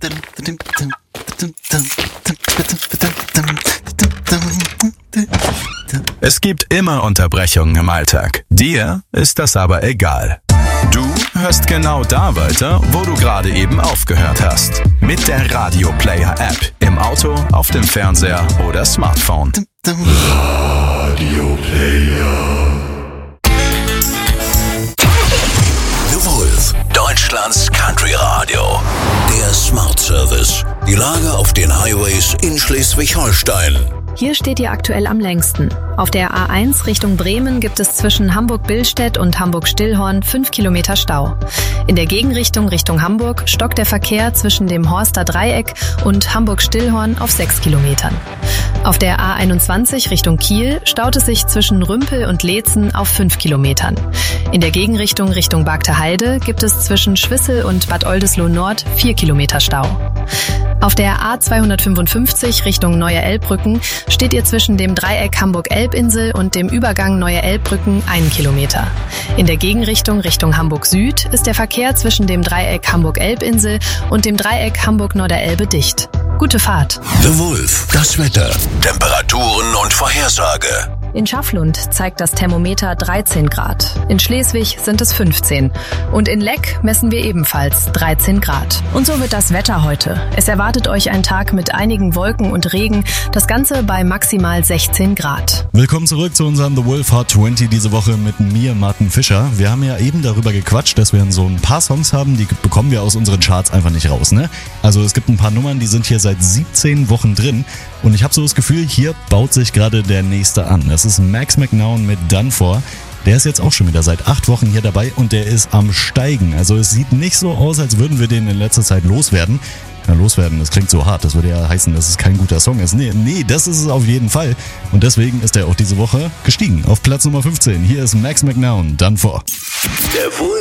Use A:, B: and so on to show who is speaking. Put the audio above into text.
A: Es gibt immer Unterbrechungen im Alltag. Dir ist das aber egal. Du hörst genau da weiter, wo du gerade eben aufgehört hast. Mit der Radio Player App. Im Auto, auf dem Fernseher oder Smartphone.
B: Radio Player.
C: The Wolf, Deutschlands Country Radio. Der Smart Service. Die Lage auf den Highways in Schleswig-Holstein.
D: Hier steht ihr aktuell am längsten. Auf der A1 Richtung Bremen gibt es zwischen Hamburg-Billstedt und Hamburg-Stillhorn 5 Kilometer Stau. In der Gegenrichtung Richtung Hamburg stockt der Verkehr zwischen dem Horster Dreieck und Hamburg-Stillhorn auf 6 Kilometern. Auf der A21 Richtung Kiel staut es sich zwischen Rümpel und Leetzen auf 5 Kilometern. In der Gegenrichtung Richtung Bagteheide gibt es zwischen Schwissel und Bad Oldesloe Nord 4 Kilometer Stau. Auf der A255 Richtung Neue Elbbrücken steht ihr zwischen dem Dreieck Hamburg-Elbinsel und dem Übergang Neue Elbbrücken 1 Kilometer. In der Gegenrichtung Richtung Hamburg Süd ist der Verkehr zwischen dem Dreieck Hamburg-Elbinsel und dem Dreieck Hamburg-Norderelbe dicht. Gute Fahrt.
C: The Wolf, das Wetter, Temperaturen und Vorhersage.
D: In Schafflund zeigt das Thermometer 13 Grad. In Schleswig sind es 15. Und in Leck messen wir ebenfalls 13 Grad. Und so wird das Wetter heute. Es erwartet euch ein Tag mit einigen Wolken und Regen. Das Ganze bei maximal 16 Grad.
E: Willkommen zurück zu unserem The Wolf Hot 20 diese Woche mit mir, Martin Fischer. Wir haben ja eben darüber gequatscht, dass wir so ein paar Songs haben, die bekommen wir aus unseren Charts einfach nicht raus, ne? Also es gibt ein paar Nummern, die sind hier seit 17 Wochen drin. Und ich habe so das Gefühl, hier baut sich gerade der nächste an. Das ist Max McNown mit Done For. Der ist jetzt auch schon wieder seit 8 Wochen hier dabei und der ist am Steigen. Also es sieht nicht so aus, als würden wir den in letzter Zeit loswerden. Ja, loswerden, das klingt so hart. Das würde ja heißen, dass es kein guter Song ist. Nee, das ist es auf jeden Fall. Und deswegen ist er auch diese Woche gestiegen auf Platz Nummer 15. Hier ist Max McNown, Done For.
C: Der Wolf